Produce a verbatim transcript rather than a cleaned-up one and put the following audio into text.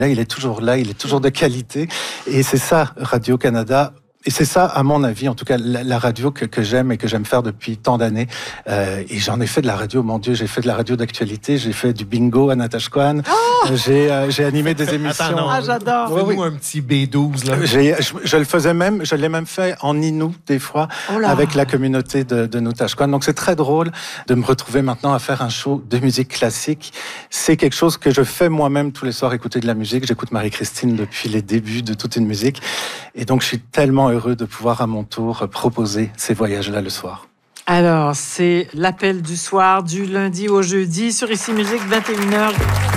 Là, il est toujours là, il est toujours de qualité. Et c'est ça, Radio-Canada. Et c'est ça, à mon avis, en tout cas, la, la radio que, que j'aime et que j'aime faire depuis tant d'années. Euh, et j'en ai fait de la radio, mon Dieu, j'ai fait de la radio d'actualité, j'ai fait du bingo à Natashquan, oh j'ai, euh, j'ai animé des émissions. Attends, non, ah, j'adore. Fais-nous oui, oui. un petit B douze, là. J'ai, je, je le faisais même, je l'ai même fait en Innu, des fois, oh avec la communauté de, de Natashquan. Donc c'est très drôle de me retrouver maintenant à faire un show de musique classique. C'est quelque chose que je fais moi-même tous les soirs, écouter de la musique. J'écoute Marie-Christine depuis les débuts de toute une musique. Et donc je suis tellement heureux de pouvoir à mon tour proposer ces voyages-là le soir. Alors, c'est l'appel du soir du lundi au jeudi sur Ici Musique, vingt et une heures.